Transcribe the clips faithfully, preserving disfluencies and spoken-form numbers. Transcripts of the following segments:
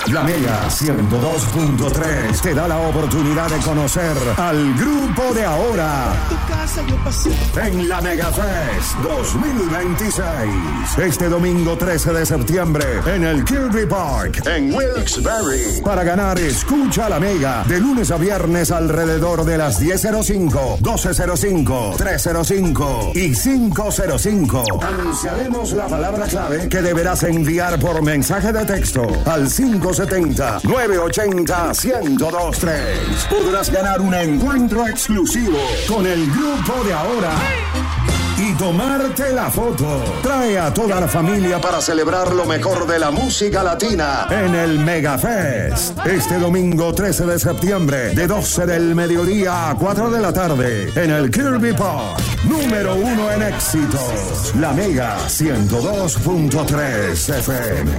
La Mega ciento dos punto tres te da la oportunidad de conocer al grupo de ahora en la Mega Fest dos mil veintiséis. Este domingo trece de septiembre en el Kirby Park en Wilkes-Barre. Para ganar, escucha la Mega de lunes a viernes alrededor de las diez cero cinco, doce cero cinco, tres cero cinco y cinco cero cinco. Anunciaremos la palabra clave que deberás enviar por mensaje de texto al cinco siete cero, nueve ocho cero, uno cero dos tres. Podrás ganar un encuentro exclusivo con el grupo de ahora y tomarte la foto. Trae a toda la familia para celebrar lo mejor de la música latina en el Mega Fest. Este domingo trece de septiembre, de doce del mediodía a cuatro de la tarde, en el Kirby Park. Número uno en éxitos. La Mega ciento dos punto tres F M.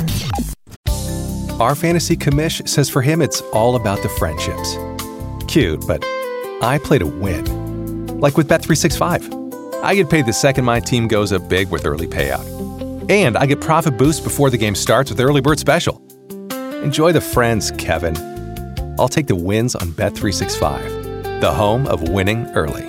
Our fantasy commish says for him it's all about the friendships. Cute, but I play to win. Like with Bet three sixty-five. I get paid the second my team goes up big with early payout. And I get profit boost before the game starts with Early Bird Special. Enjoy the friends, Kevin. I'll take the wins on Bet three sixty-five, the home of winning early.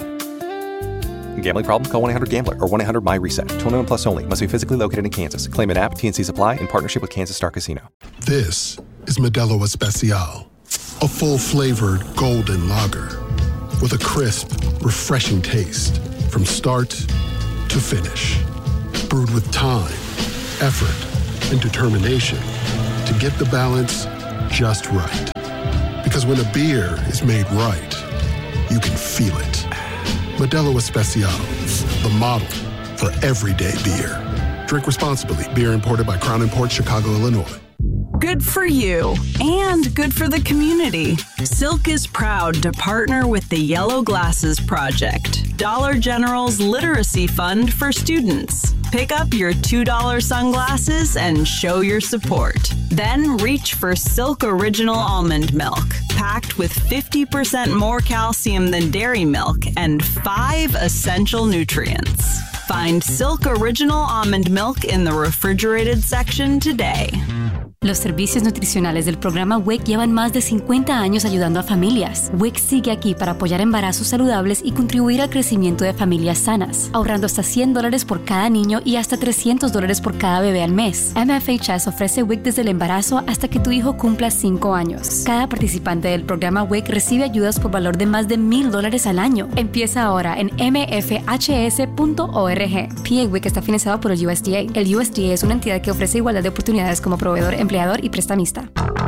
Gambling problem? Call one eight hundred gambler or one eight hundred my reset. twenty-one plus only. Must be physically located in Kansas. Claim an app. T N C Supply in partnership with Kansas Star Casino. This is Modelo Especial, a full-flavored golden lager with a crisp, refreshing taste from start to finish. Brewed with time, effort, and determination to get the balance just right. Because when a beer is made right, you can feel it. Modelo Especial, the model for everyday beer. Drink responsibly. Beer imported by Crown Imports, Chicago, Illinois. Good for you and good for the community. Silk is proud to partner with the Yellow Glasses Project, Dollar General's literacy fund for students. Pick up your two dollar sunglasses and show your support. Then reach for Silk Original Almond Milk, packed with fifty percent more calcium than dairy milk and five essential nutrients. Find Silk Original Almond Milk in the refrigerated section today. Los servicios nutricionales del programa W I C llevan más de cincuenta años ayudando a familias. W I C sigue aquí para apoyar embarazos saludables y contribuir al crecimiento de familias sanas, ahorrando hasta cien dólares por cada niño y hasta trescientos dólares por cada bebé al mes. M F H S ofrece W I C desde el embarazo hasta que tu hijo cumpla cinco años. Cada participante del programa W I C recibe ayudas por valor de más de mil dólares al año. Empieza ahora en m f h s punto org. P A W I C está financiado por el U S D A. El U S D A es una entidad que ofrece igualdad de oportunidades como proveedor, empleador y prestamista.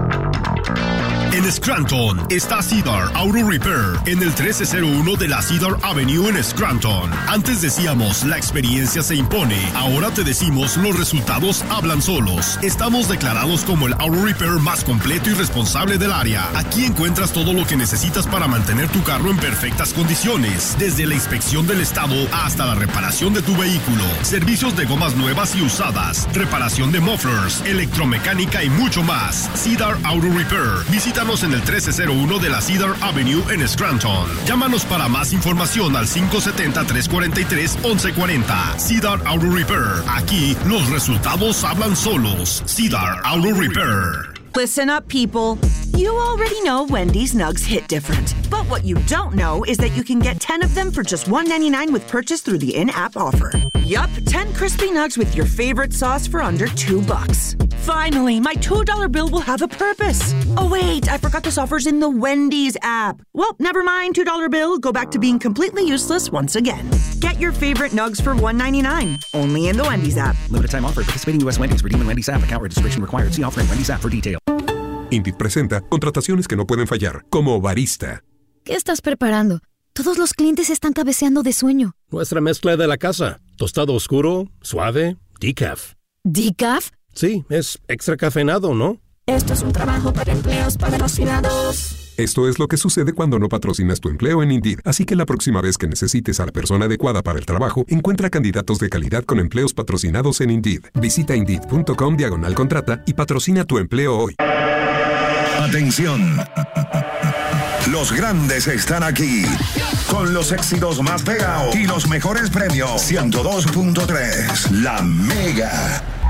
En Scranton está Cedar Auto Repair en el trece cero uno de la Cedar Avenue en Scranton. Antes decíamos la experiencia se impone, ahora te decimos los resultados hablan solos. Estamos declarados como el Auto Repair más completo y responsable del área. Aquí encuentras todo lo que necesitas para mantener tu carro en perfectas condiciones, desde la inspección del estado hasta la reparación de tu vehículo, servicios de gomas nuevas y usadas, reparación de mufflers, electromecánica y mucho más. Cedar Auto Repair. Visítanos en el trece cero uno de la Cedar Avenue en Scranton. Llámanos para más información al cinco siete cero, tres cuatro tres, once cuarenta. Cedar Auto Repair. Aquí los resultados hablan solos. Cedar Auto Repair. Listen up, people. You already know Wendy's Nugs hit different. But what you don't know is that you can get ten of them for just one ninety-nine with purchase through the in-app offer. Yup, ten crispy nugs with your favorite sauce for under two bucks. Finally, my two dollar bill will have a purpose. Oh wait, I forgot this offer's in the Wendy's app. Well, never mind, two dollar bill. Go back to being completely useless once again. Get your favorite nugs for one ninety-nine. Only in the Wendy's app. Limited time offer. Participating U S Wendy's. Redeem in Wendy's app. Account registration required. See offer in Wendy's app for details. Indeed presenta contrataciones que no pueden fallar, como barista. ¿Qué estás preparando? Todos los clientes están cabeceando de sueño. Nuestra mezcla de la casa. Tostado oscuro, suave, decaf. ¿Decaf? Sí, es extra cafeinado, ¿no? Esto es un trabajo para empleos patrocinados. Esto es lo que sucede cuando no patrocinas tu empleo en Indeed. Así que la próxima vez que necesites a la persona adecuada para el trabajo, encuentra candidatos de calidad con empleos patrocinados en Indeed. Visita Indeed.com diagonal contrata y patrocina tu empleo hoy. Atención. Los grandes están aquí con los éxitos más pegados y los mejores premios. ciento dos punto tres La Mega.